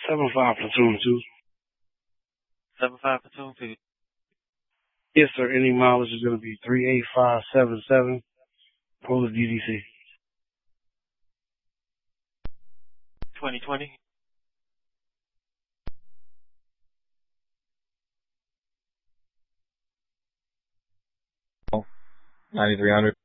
7-5 platoon 2. 7-5 platoon 2. Yes, sir. Any mileage is going to be 38577. Polar DDC. 2020. Oh, 9300.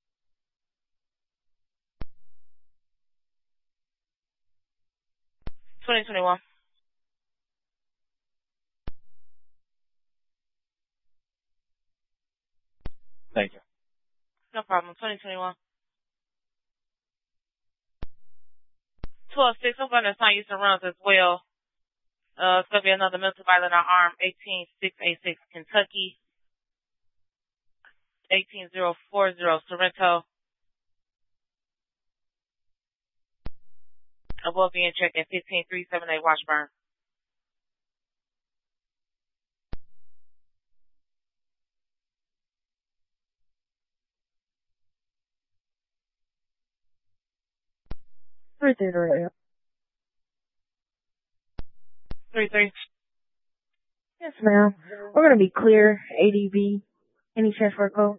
Thank you. No problem. 2021. 12-6, I'm going to assign you some runs as well. It's going to be another mental violent arm, 18686 Kentucky, 18040 Sorrento. I will be in check at 15378 Washburn. Right there. 3-3. Yes, ma'am. We're going to be clear. ADB. Any chance for a call?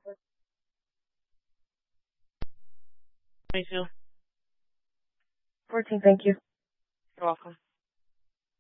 22. 14, thank you. You're welcome.